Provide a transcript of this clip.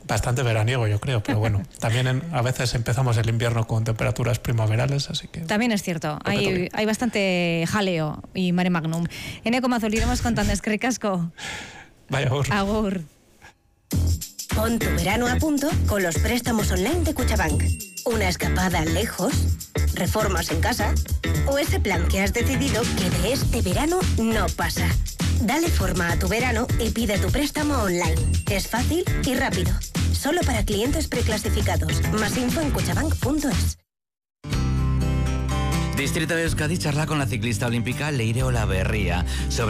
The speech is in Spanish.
bastante veraniego, yo creo, pero bueno, también a veces empezamos el invierno con temperaturas primaverales, así que... También es cierto, hay bastante jaleo y mare magnum. Eneko Mazo, iremos contando, eskerrik asko. Vaya, agur. Pon tu verano a punto con los préstamos online de Cuchabank. Una escapada lejos, reformas en casa o ese plan que has decidido que de este verano no pasa. Dale forma a tu verano y pide tu préstamo online. Es fácil y rápido. Solo para clientes preclasificados. Más info en cuchabank.es. Distrito de Euskadi charla con la ciclista olímpica Leire Olaverría sobre